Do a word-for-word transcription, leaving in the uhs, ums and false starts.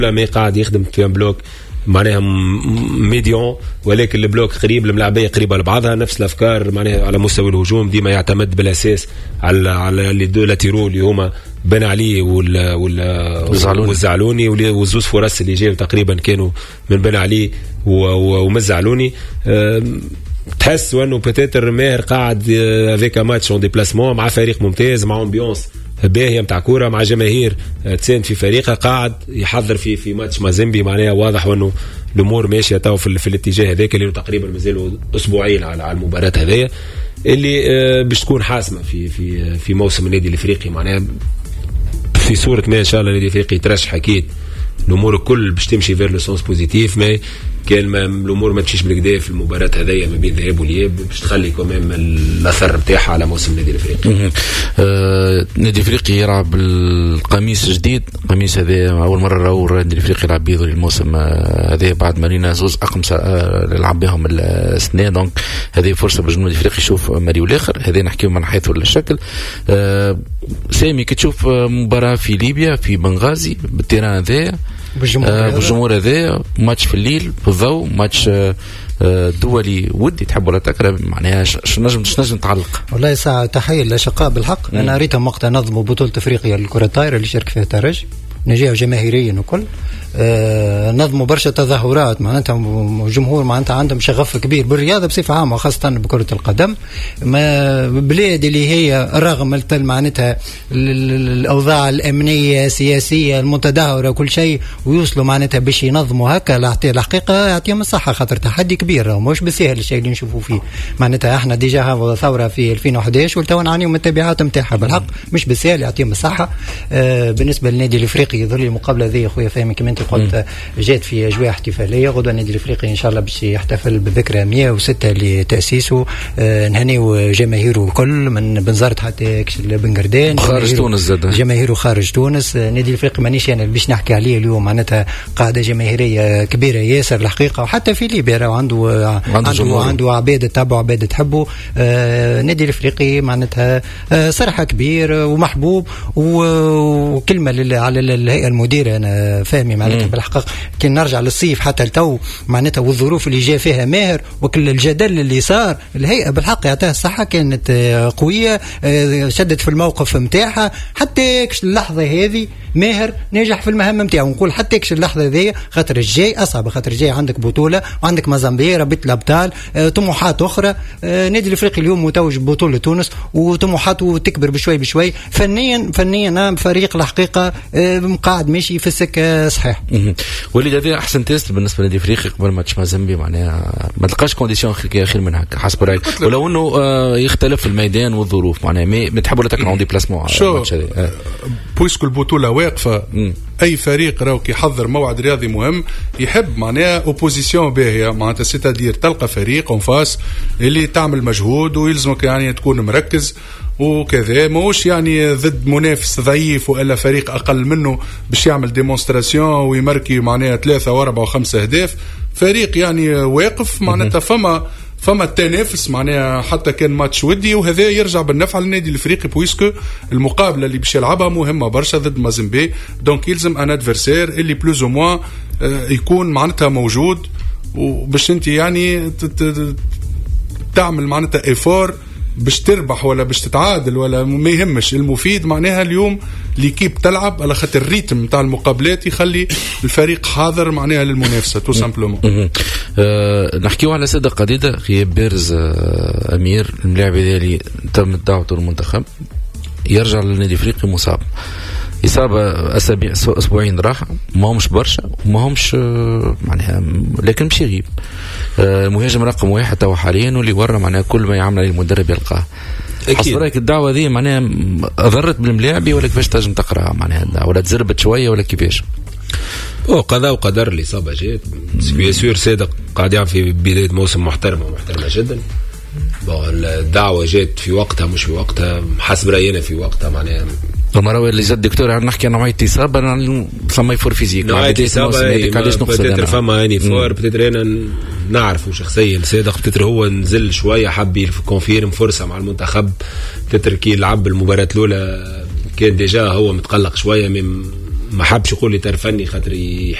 ما قاعد يخدم في بلوك معناها ميديون، ولكن البلوك قريب، الملاعبيه قريبه لبعضها، نفس الافكار معناها على مستوى الهجوم ديما يعتمد بالاساس على على لي دو لاتيرو اللي هما بن علي وال وال والزعلوني، والزوز فرص اللي جاوا تقريبا كانوا من بن علي ومزعلوني. تحس انه بتاتر ماهر قاعد افيك ماتش اون ديبلاسمون مع فريق ممتاز، مع امبيونس باهيه متاع كوره، مع جماهير تساند في فريقه، قاعد يحضر في في ماتش مازيمبي. معناها واضح انه الامور ماشيه تو في, في الاتجاه هذاك اللي تقريبا مازالوا اسبوعين على المباراه هذيا اللي باش تكون حاسمه في في في موسم النادي الافريقي. معناها في صوره ما ان شاء الله النادي الافريقي يترشح اكيد، الامور الكل باش تمشي فير لو سونس بوزيتيف، ما كان ما الامور ما تمشيش بالكدا في المباراه هذيا ما بين ذهاب والاياب باش تخلي كمان الاثر نتاعها على موسم النادي الافريقي. النادي الافريقي يلعب بالقميص جديد، القميص هذا اول مره راهو النادي الافريقي يلعب بيض الموسم هذا بعد مارينا زوز اقم لعب بهم السنه، دونك هذه فرصه باش النادي الافريقي يشوف ماريو الاخر. هذا نحكيو من حيث الشكل. سامي كي تشوف مباراه في ليبيا في بنغازي بالتيران هذا بالجمهور هذا، ماتش في الليل بالضوء، ماتش دولي ودي تحب ولا تكره، معناها شو نجم نجم نتعلق. والله ساعه تحيه للاشقاء بالحق. انا ريتهم وقتها نظموا بطوله افريقيا للكره الطايره اللي شارك فيها الترجي، نجاوا جماهيريا وكل آه نظموا برشا تظاهرات، معناتها الجمهور معناتها عندهم شغف كبير بالرياضه بصفه عامه وخاصه بكره القدم. ما بلاد اللي هي رغم معناتها الاوضاع الامنيه السياسيه المتدهوره وكل شيء، ويوصلوا معناتها باش ينظموا هكا، الحقيقه يعطيهم الصحه، خاطر تحدي كبير مش بالسهل الشيء اللي نشوفوا فيه. معناتها احنا ديجا ثوره في ألفين وأحد عشر والتو نعانيو من التبعات نتاعها بالحق، مش بالسهل، يعطيهم الصحه. آه بالنسبه للنادي الافريقي يظهر لي المقابله ذي خويا فهمي كما انت قلت جات في اجواء احتفاليه. غدوه النادي الافريقي ان شاء الله باش يحتفل بالذكرى مئة وستة لتاسيسه. آه نهنيو جماهيره الكل من بنزرت حتى كشل بنقردان، خارج تونس زاد جماهيره خارج تونس. النادي آه الافريقي مانيش انا يعني باش نحكي عليه اليوم، معناتها قاعده جماهيريه كبيره ياسر الحقيقه، وحتى في ليبيا راه عنده عنده عنده, عنده عباد تتبعوا عباد تحبوا. آه النادي الافريقي معناتها آه صراحه كبير ومحبوب، وكلمه على الهيئه المديره انا فاهمي معناتها بالحقيقه كي نرجع للصيف حتى التو معناتها والظروف اللي جاء فيها ماهر وكل الجدل اللي صار، الهيئه بالحق يعطيها الصحه كانت قويه، شدت في الموقف نتاعها حتى كش اللحظه هذه ماهر نجح في المهمه نتاعو. نقول حتى كش اللحظه هذه خاطر الجاي اصعب، خاطر الجاي عندك بطوله وعندك مازامبي ربيت الابطال، طموحات اخرى. النادي الافريقي اليوم متوج ببطوله تونس وطموحاته تكبر بشوي بشوي. فنيا فنيا فريق الحقيقه قاعد ماشي في السكه صحيح. واللي هذا احسن تيست بالنسبه للنادي الافريقي قبل ماتش مازامبي، معناها ما تلقاش كونديسيون خير من هكا حسب رايك، ولو انه آه يختلف الميدان والظروف، معناها ما تحبوا لا تكرهوا ديبلاسمون الماتش هذا. آه. بويسكو البطوله واقفه، م. اي فريق راهو كيحضر موعد رياضي مهم يحب معناها اوبوزيسيون باهيه، معناتها سيتادير تلقى فريق اون فاس اللي تعمل مجهود ويلزمك يعني تكون مركز وكذا، موش يعني ضد منافس ضعيف والا فريق اقل منه باش يعمل ديمونستراسيون ويمركي معناها ثلاثه واربعه وخمسه اهداف. فريق يعني واقف معناتها فما فما التنافس معناها حتى كان ماتش ودي، وهذا يرجع بالنفع للنادي الافريقي بويسكو المقابله اللي باش يلعبها مهمه برشا ضد مازيمبي، دونك يلزم ان ادفيرسير اللي بلوز او موان يكون معناتها موجود، وباش انت يعني تعمل معناتها ايفور باش تربح ولا باش تتعادل ولا ما يهمش. المفيد معناها اليوم ليكيب تلعب على خاطر الريتم نتاع المقابلات يخلي الفريق حاضر معناها للمنافسه تو سامبلومون. أه نحكيو على سيدة قديدة غياب بارز أه امير اللاعب اللي تم دعوته للمنتخب، يرجع للنادي الافريقي مصاب، إصابة أسابيع أسبوعين راحة، ما همش برشا وما همش معناها لكن مش يغيب. المهاجم رقم واحد توا حاليا واللي ورا معناها كل ما يعمل عليه المدرب يلقاه. حسب رأيك الدعوة ذي معناها أضرت بالملاعبي ولا كيفاش تنجم تقرأها معناها الدعوة، ولا تزربت شوية ولا كيفاش؟ أو قضاء وقدر الإصابة جات بيان سور صادق قاعد يعمل في بداية موسم محترمة محترمة جدا. الدعوة جات في وقتها مش في وقتها حسب رأينا في وقتها معناها المراوي اللي زاد الدكتور عم نحكي عن نوعية إصابة فما يفور فيزيك نوعية إصابة علاش نقصد فما يعني فور بتدري أنا نعرفه شخصيا صادق بتدري هو نزل شوية حب كونفيرم فرصة مع المنتخب بتدري كي لعب المباراة الأولى كان ديجا هو متقلق شوية من ما حبش يقول لي ترفني خاطر